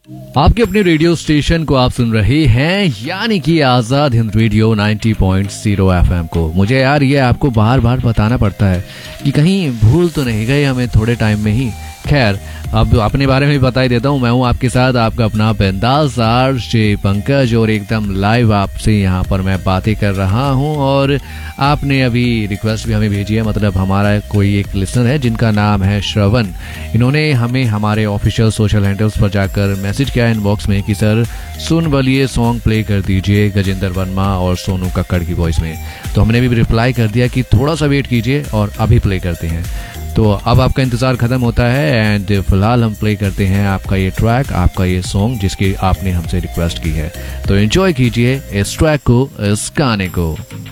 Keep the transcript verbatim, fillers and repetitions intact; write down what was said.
आपके अपने radio station को आप सुन रहे हैं, यानी कि आजाद हिंद रेडियो नब्बे पॉइंट शून्य एफएम को। मुझे यार ये आपको बार बार बताना पड़ता है कि कहीं भूल तो नहीं गए हमें थोड़े टाइम में ही। खैर, अब अपने बारे में बता ही देता हूँ। मैं हूँ आपके साथ आपका अपना बिंदास आरजे पंकज, और एकदम लाइव आपसे यहाँ पर मैं बातें कर रहा हूँ। और आपने अभी रिक्वेस्ट भी हमें भेजी है, मतलब हमारा कोई एक लिसनर है जिनका नाम है श्रवण। इन्होंने हमें हमारे ऑफिशियल सोशल हैंडल्स पर जाकर मैसेज किया इनबॉक्स में कि सर सुन बलिए सॉन्ग प्ले कर दीजिए गजेंद्र वर्मा और सोनू कक्कड़ की वॉइस में। तो हमने भी रिप्लाई कर दिया कि थोड़ा सा वेट कीजिए और अभी प्ले करते हैं। तो अब आपका इंतज़ार ख़त्म होता है एंड फिलहाल हम प्ले करते हैं आपका ये ट्रैक, आपका ये सॉन्ग जिसकी आपने हमसे रिक्वेस्ट की है। तो एंजॉय कीजिए इस ट्रैक को, इस गाने को।